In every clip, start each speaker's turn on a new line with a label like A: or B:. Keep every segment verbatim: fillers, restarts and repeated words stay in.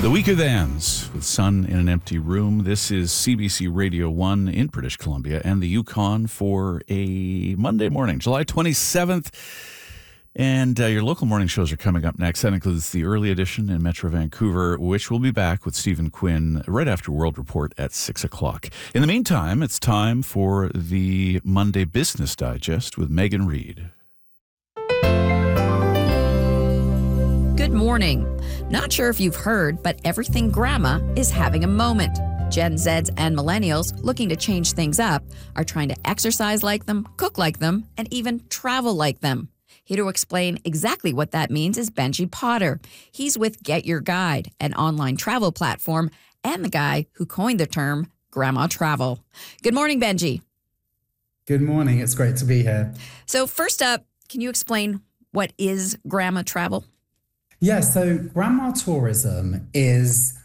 A: The Week of Thans with Sun in an Empty Room. This is C B C Radio one in British Columbia and the Yukon for a Monday morning, July twenty-seventh. And uh, your local morning shows are coming up next. That includes the early edition in Metro Vancouver, which will be back with Stephen Quinn right after World Report at six o'clock. In the meantime, it's time for the Monday Business Digest with Megan Reid.
B: Good morning. Not sure if you've heard, but Everything Grandma is having a moment. Gen Zs and millennials looking to change things up are trying to exercise like them, cook like them, and even travel like them. Here to explain exactly what that means is Benji Potter. He's with Get Your Guide, an online travel platform, and the guy who coined the term Grandma Travel. Good morning, Benji.
C: Good morning. It's great to be here.
B: So first up, can you explain what is Grandma Travel?
C: Yeah, so grandma tourism is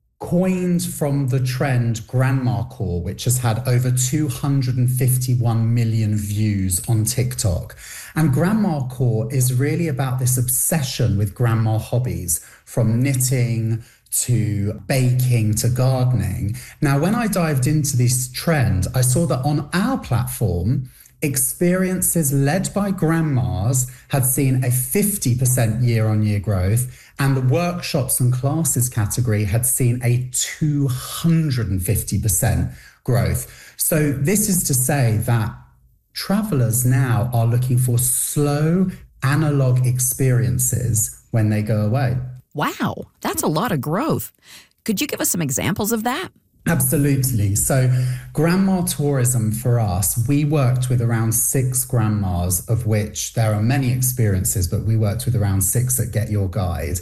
C: coined from the trend Grandma-core, which has had over two hundred fifty-one million views on TikTok. And Grandma-core is really about this obsession with grandma hobbies, from knitting to baking to gardening. Now, when I dived into this trend, I saw that on our platform, experiences led by grandmas had seen a fifty percent year-on-year growth, and the workshops and classes category had seen a two hundred fifty percent growth. So this is to say that travelers now are looking for slow, analog experiences when they go away.
B: Wow, that's a lot of growth. Could you give us some examples of that?
C: Absolutely. So grandma tourism for us, we worked with around six grandmas, of which there are many experiences, but we worked with around six at Get Your Guide.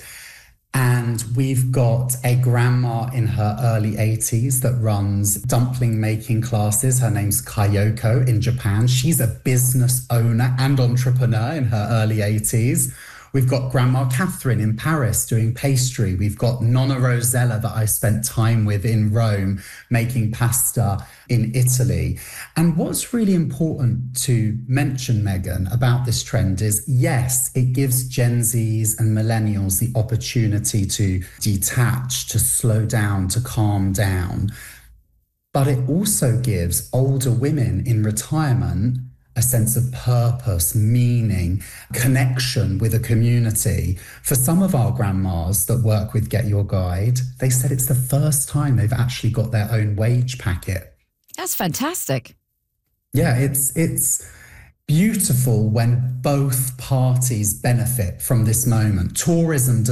C: And we've got a grandma in her early eighties that runs dumpling making classes. Her name's Kayoko in Japan. She's a business owner and entrepreneur in her early eighties. We've got Grandma Catherine in Paris doing pastry. We've got Nonna Rosella that I spent time with in Rome making pasta in Italy. And what's really important to mention, Megan, about this trend is, yes, it gives Gen Zs and millennials the opportunity to detach, to slow down, to calm down. But it also gives older women in retirement a sense of purpose, meaning, connection with a community. For some of our grandmas that work with Get Your Guide, they said it's the first time they've actually got their own wage packet.
B: That's fantastic.
C: Yeah, it's it's beautiful when both parties benefit from this moment. Tourism